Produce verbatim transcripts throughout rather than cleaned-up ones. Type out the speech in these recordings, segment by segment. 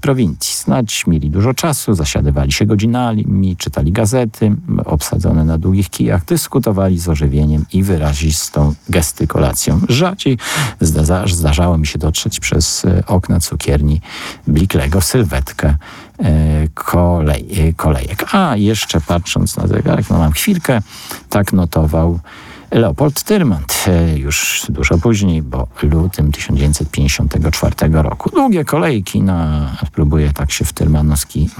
prowincji. Znać mieli dużo czasu, zasiadywali się godzinami, czytali gazety, obsadzone na długich kijach, dyskutowali z ożywieniem i wyrazistą gestykulacją. Rzadziej zda- zdarzało mi się dotrzeć przez okna cukierni Bliklego sylwetkę kolej, kolejek. A jeszcze patrząc na zegarek, no mam chwilkę, tak notował Leopold Tyrmand już dużo później, bo lutym tysiąc dziewięćset pięćdziesiątego czwartego roku. Długie kolejki na... Próbuję tak się w tyrmanowski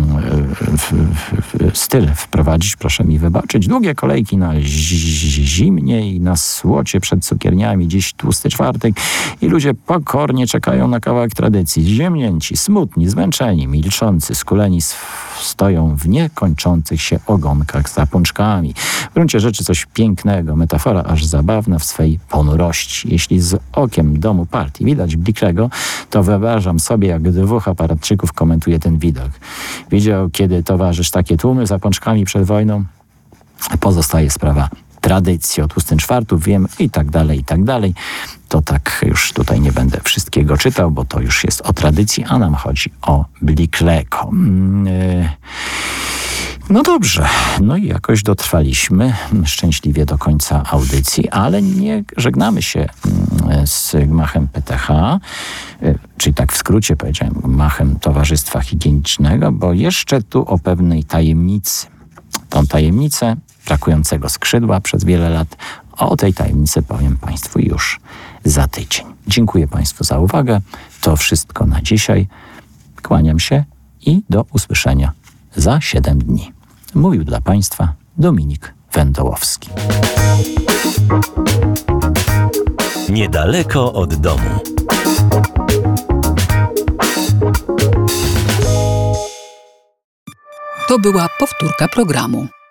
styl wprowadzić, proszę mi wybaczyć. Długie kolejki na zimnie i na słocie przed cukierniami. Dziś tłusty czwartek i ludzie pokornie czekają na kawałek tradycji. Ziemnięci, smutni, zmęczeni, milczący, skuleni stoją w niekończących się ogonkach za pączkami. W gruncie rzeczy coś pięknego, metafora aż zabawna w swej ponurości. Jeśli z okiem domu partii widać Bliklego, to wyobrażam sobie, jak dwóch aparatczyków komentuje ten widok. Widział, kiedy towarzysz takie tłumy za pączkami przed wojną? Pozostaje sprawa tradycji, o tłustym czwartku wiem i tak dalej, i tak dalej. To tak już tutaj nie będę wszystkiego czytał, bo to już jest o tradycji, a nam chodzi o Bliklego. Yy. No dobrze, no i jakoś dotrwaliśmy szczęśliwie do końca audycji, ale nie żegnamy się z gmachem P T H, czyli tak w skrócie powiedziałem, gmachem Towarzystwa Higienicznego, bo jeszcze tu o pewnej tajemnicy. Tą tajemnicę brakującego skrzydła przez wiele lat, o tej tajemnicy powiem Państwu już za tydzień. Dziękuję Państwu za uwagę. To wszystko na dzisiaj. Kłaniam się i do usłyszenia za siedem dni. Mówił dla Państwa Dominik Wędołowski. Niedaleko od domu. To była powtórka programu.